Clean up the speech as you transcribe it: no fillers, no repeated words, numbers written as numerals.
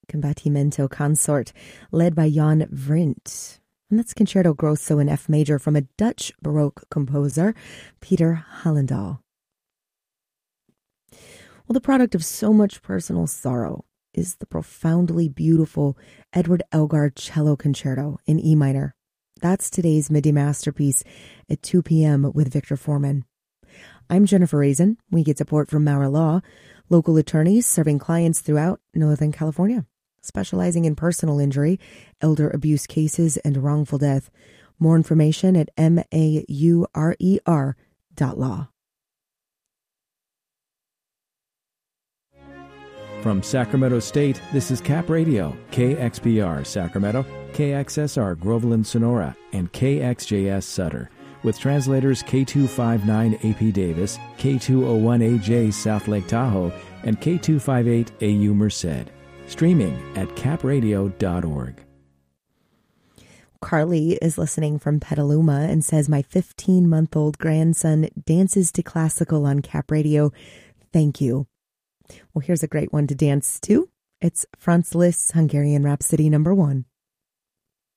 Combattimento Consort, led by Jan Vrindt. And that's Concerto Grosso in F major from a Dutch Baroque composer, Peter Hallendahl. Well, the product of so much personal sorrow is the profoundly beautiful Edward Elgar Cello Concerto in E minor. That's today's MIDI masterpiece at 2 p.m. with Victor Foreman. I'm Jennifer Raisin. We get support from Maurer Law, local attorneys serving clients throughout Northern California, specializing in personal injury, elder abuse cases, and wrongful death. More information at maurer.law. From Sacramento State, this is Cap Radio, KXPR Sacramento, KXSR Groveland Sonora, and KXJS Sutter, with translators K259 AP Davis, K201AJ South Lake Tahoe, and K258 AU Merced. Streaming at capradio.org. Carly is listening from Petaluma and says, my 15-month-old grandson dances to classical on Cap Radio. Thank you. Well, here's a great one to dance to. It's Franz Liszt's Hungarian Rhapsody No. 1.